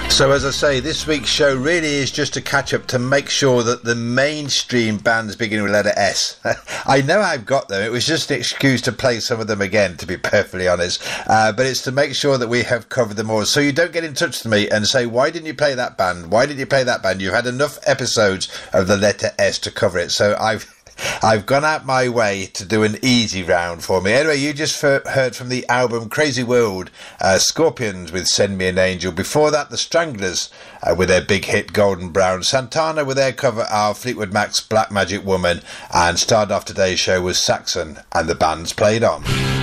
So as I say, this week's show really is just a catch-up to make sure that the mainstream bands beginning with letter S. I know I've got them. It was just an excuse to play some of them again, to be perfectly honest. But it's to make sure that we have covered them all. So you don't get in touch with me and say, why didn't you play that band? Why didn't you play that band? You've had enough episodes of the letter S to cover it. So I've gone out my way to do an easy round for me. Anyway, you just heard from the album Crazy World, Scorpions with Send Me an Angel. Before that, the Stranglers with their big hit Golden Brown. Santana with their cover of Fleetwood Mac's Black Magic Woman. And started off today's show was Saxon and the bands played on.